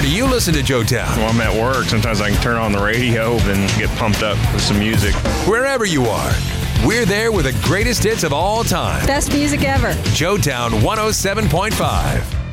do you listen to Joetown? When I'm at work, sometimes I can turn on the radio and get pumped up with some music. Wherever you are, we're there with the greatest hits of all time. Best music ever. Joetown 107.5.